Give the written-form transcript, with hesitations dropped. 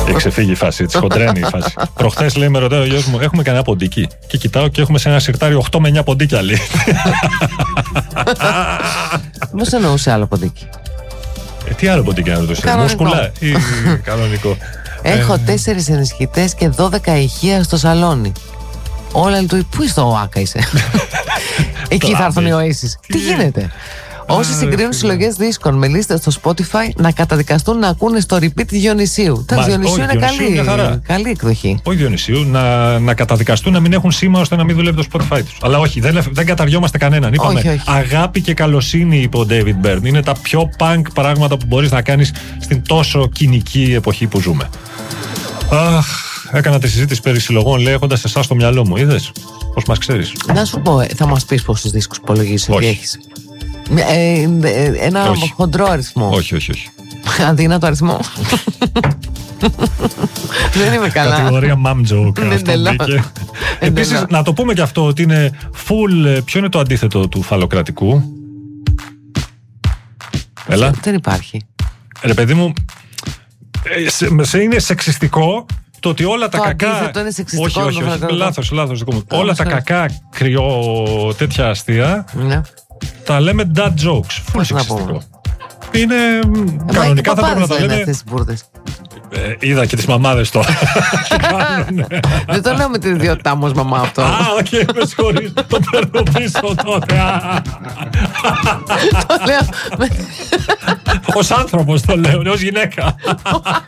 Έχει ξεφύγει η φάση, τη χοντρένει η φάση. Προχθές λέει, με ρωτάει ο γιος μου, έχουμε κανένα ποντίκι? Και κοιτάω και έχουμε σε ένα σιρτάρι 8 με 9 ποντίκια, λέει. Πώς εννοούσε άλλο ποντίκι? Τι άλλο ποντίκι να ρωτήσει? Μουσκουλά ή κανονικό? Έχω 4 ενισχυτές και 12 ηχεία στο σαλόνι. Όλα λειτουργεί. Πού είσαι, ο Άκα είσαι? Εκεί θα έρθουν οι Oasis. Τι γίνεται? Όσοι συγκρίνουν συλλογές δίσκων με λίστες στο Spotify να καταδικαστούν να ακούνε στο repeat Διονυσίου. Τα Διονυσίου είναι καλή εκδοχή. Όχι Διονυσίου, να καταδικαστούν να μην έχουν σήμα ώστε να μην δουλεύει το Spotify τους. Αλλά όχι, δεν καταργιόμαστε κανέναν. Είπαμε, όχι. Αγάπη και καλοσύνη, είπε ο David Byrne. Είναι τα πιο punk πράγματα που μπορείς να κάνεις στην τόσο κοινική εποχή που ζούμε. Αχ, έκανα τη συζήτηση περί συλλογών, λέει, έχοντας εσάς στο μυαλό μου. Είδες πώς μας ξέρεις? Να σου πω, θα μας πεις πόσους δίσκους υπολογίζεις ότι έχεις? Ένα χοντρό αριθμό. Όχι. Αδύνατο αριθμό. Δεν είμαι καλά. Κατηγορία mom joke. Επίσης, να το πούμε και αυτό ότι είναι full. Ποιο είναι το αντίθετο του φαλοκρατικού? Έλα. Δεν υπάρχει. Ρε παιδί μου, είναι σεξιστικό το ότι όλα τα κακά. Όχι, λάθος. Όλα τα κακά κρυό τέτοια αστεία. Τα λέμε dad jokes. Full σεξιστικό. Είναι κανονικά θα πρέπει να τα λέμε. Είδα και τις μαμάδες τώρα. Δεν το λέω με την ιδιότητά μου ως μαμά αυτό. Α, οκ, με συγχωρείς. Το παίρνω πίσω τότε. Το λέω ως άνθρωπος το λέω, ως γυναίκα.